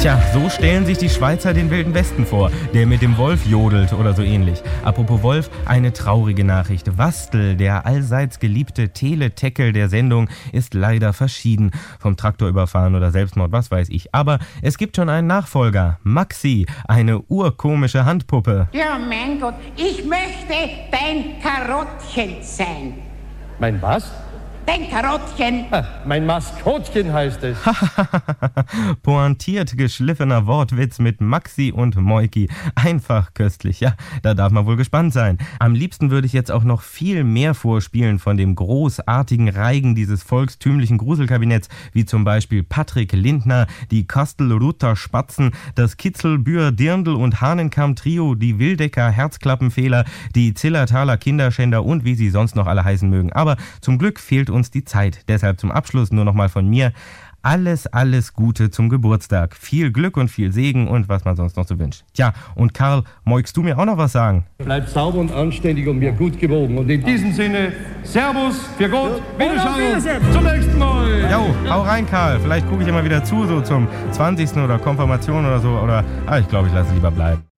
Tja, so stellen sich die Schweizer den Wilden Westen vor, der mit dem Wolf jodelt oder so ähnlich. Apropos Wolf, eine traurige Nachricht. Wastel, der allseits geliebte Teleteckel der Sendung, ist leider verschieden. Vom Traktor überfahren oder Selbstmord, was weiß ich. Aber es gibt schon einen Nachfolger. Maxi, eine urkomische Handpuppe. Ja, mein Gott, ich möchte dein Karottchen sein. Mein was? Dein Karottchen. Mein Maskottchen heißt es. Pointiert geschliffener Wortwitz mit Maxi und Moiki. Einfach köstlich, ja, da darf man wohl gespannt sein. Am liebsten würde ich jetzt auch noch viel mehr vorspielen von dem großartigen Reigen dieses volkstümlichen Gruselkabinetts, wie zum Beispiel Patrick Lindner, die Kastelruther Spatzen, das Kitzelbühr Dirndl und Hahnenkamm-Trio, die Wildecker Herzklappenfehler, die Zillertaler Kinderschänder und wie sie sonst noch alle heißen mögen. Aber zum Glück fehlt uns die Zeit. Deshalb zum Abschluss nur noch mal von mir. Alles Gute zum Geburtstag. Viel Glück und viel Segen und was man sonst noch so wünscht. Tja, und Karl, magst du mir auch noch was sagen? Bleib sauber und anständig und mir gut gewogen. Und in diesem Sinne, Servus, für Gott, Wiederschauen, zum nächsten Mal. Jo, hau rein, Karl. Vielleicht gucke ich immer wieder zu, so zum 20. oder Konfirmation oder so. Oder ich glaube, ich lasse es lieber bleiben.